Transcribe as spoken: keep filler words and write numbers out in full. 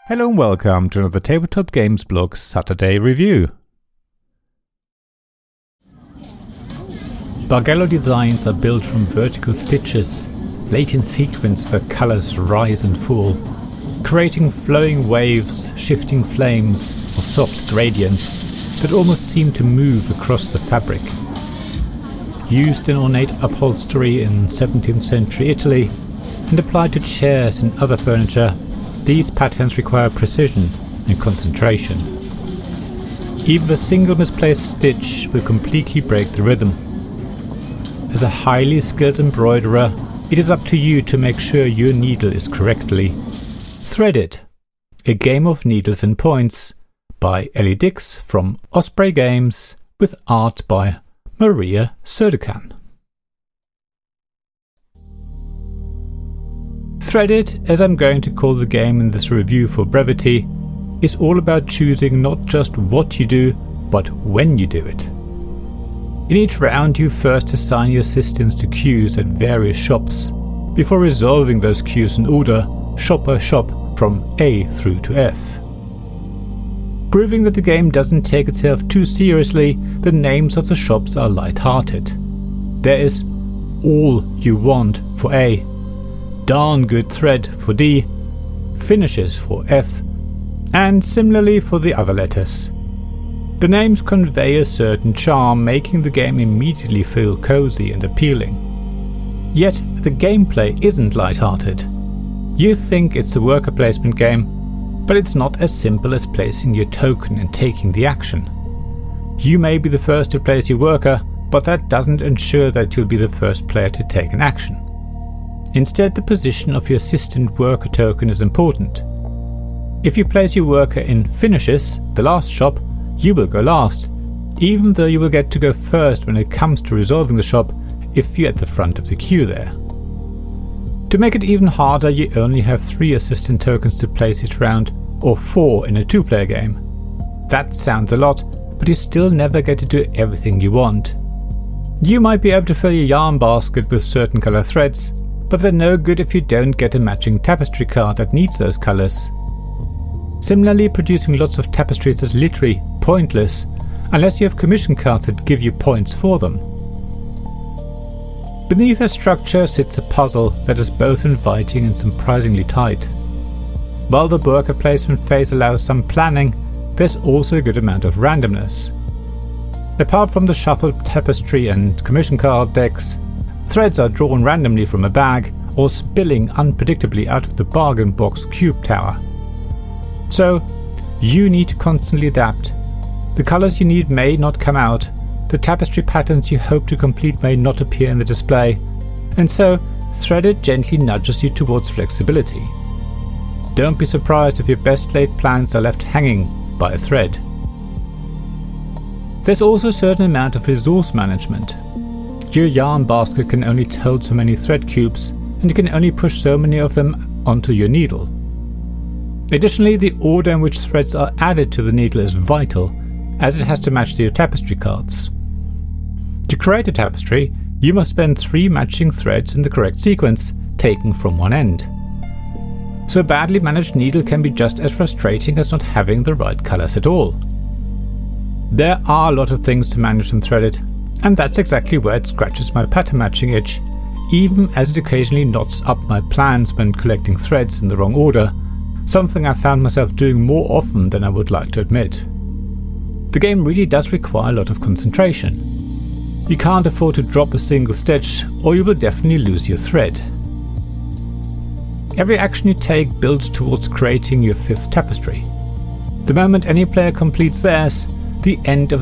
Hello and welcome to another Tabletop Games Blog Saturday review. Bargello designs are built from vertical stitches, laid in sequence that colors rise and fall, creating flowing waves, shifting flames, or soft gradients that almost seem to move across the fabric. Used in ornate upholstery in seventeenth century Italy and applied to chairs and other furniture, these patterns require precision and concentration. Even a single misplaced stitch will completely break the rhythm. As a highly skilled embroiderer, it is up to you to make sure your needle is correctly threaded. A Game of Needles and Points by Ellie Dix from Osprey Games, with art by Maria Söderkan. Threaded, as I'm going to call the game in this review for brevity, is all about choosing not just what you do, but when you do it. In each round you first assign your assistants to queues at various shops, before resolving those queues in order, shop by shop, from A through to F. Proving that the game doesn't take itself too seriously, the names of the shops are light-hearted. There is All You Want for A, Darn Good Thread for D, Finishes for F, and similarly for the other letters. The names convey a certain charm, making the game immediately feel cozy and appealing. Yet the gameplay isn't light-hearted. You think it's a worker placement game, but it's not as simple as placing your token and taking the action. You may be the first to place your worker, but that doesn't ensure that you'll be the first player to take an action. Instead, the position of your assistant worker token is important. If you place your worker in Finishes, the last shop, you will go last, even though you will get to go first when it comes to resolving the shop if you're at the front of the queue there. To make it even harder, you only have three assistant tokens to place each round, or four in a two-player game. That sounds a lot, but you still never get to do everything you want. You might be able to fill your yarn basket with certain color threads, but they're no good if you don't get a matching tapestry card that needs those colors. Similarly, producing lots of tapestries is literally pointless unless you have commission cards that give you points for them. Beneath a structure sits a puzzle that is both inviting and surprisingly tight. While the worker placement phase allows some planning, there's also a good amount of randomness. Apart from the shuffled tapestry and commission card decks, threads are drawn randomly from a bag or spilling unpredictably out of the bargain box cube tower. So, you need to constantly adapt. The colors you need may not come out, the tapestry patterns you hope to complete may not appear in the display, and so Threaded gently nudges you towards flexibility. Don't be surprised if your best laid plans are left hanging by a thread. There's also a certain amount of resource management. Your yarn basket can only hold so many thread cubes, and you can only push so many of them onto your needle. Additionally, the order in which threads are added to the needle is vital, as it has to match your tapestry cards. To create a tapestry, you must spend three matching threads in the correct sequence, taken from one end. So a badly managed needle can be just as frustrating as not having the right colors at all. There are a lot of things to manage in Threaded, and that's exactly where it scratches my pattern matching itch, even as it occasionally knots up my plans when collecting threads in the wrong order, something I found myself doing more often than I would like to admit. The game really does require a lot of concentration. You can't afford to drop a single stitch, or you will definitely lose your thread. Every action you take builds towards creating your fifth tapestry. The moment any player completes theirs, the end of